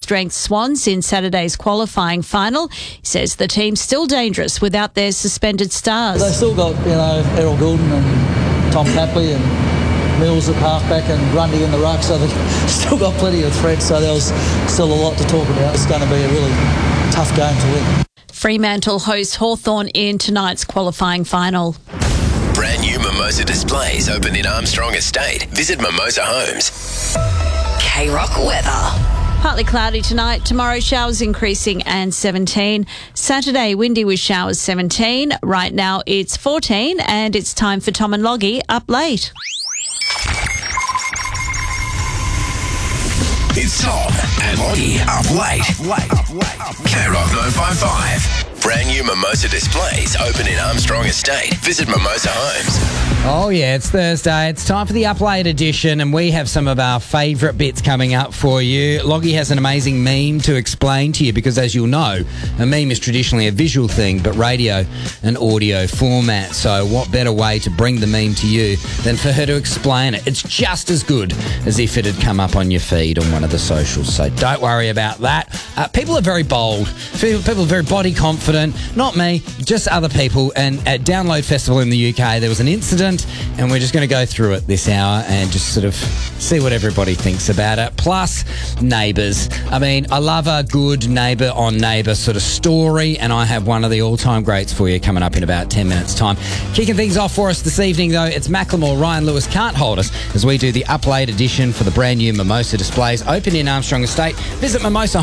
strength Swans in Saturday's qualifying final. He says the team's still dangerous without their suspended stars. They've still got, Errol Goulden and Tom Papley and Mills at halfback and Grundy in the ruck, so they've still got plenty of threats, so there was still a lot to talk about. It's going to be a really tough game to win. Fremantle host Hawthorn in tonight's qualifying final. Brand new Mimosa displays open in Armstrong Estate. Visit Mimosa Homes. K-Rock weather. Partly cloudy tonight. Tomorrow, showers increasing and 17. Saturday, windy with showers 17. Right now, it's 14 and it's time for Tom and Loggie Up Late. It's Tom and Loggie Up Late. K-Rock 955. Brand new Mimosa displays open in Armstrong Estate. Visit Mimosa Homes. Oh, yeah, it's Thursday. It's time for the Up Late edition, and we have some of our favourite bits coming up for you. Loggie has an amazing meme to explain to you because, as you'll know, a meme is traditionally a visual thing, but radio and audio format. So what better way to bring the meme to you than for her to explain it? It's just as good as if it had come up on your feed on one of the socials. So don't worry about that. People are very bold. People are very body confident. Not me, just other people. And at Download Festival in the UK, there was an incident, and we're just going to go through it this hour and just sort of see what everybody thinks about it. Plus, neighbours. I mean, I love a good neighbour on neighbour sort of story, and I have one of the all-time greats for you coming up in about 10 minutes' time. Kicking things off for us this evening, though, it's Macklemore. Ryan Lewis can't hold us as we do the Up Late edition for the brand new Mimosa displays open in Armstrong Estate. Visit Mimosa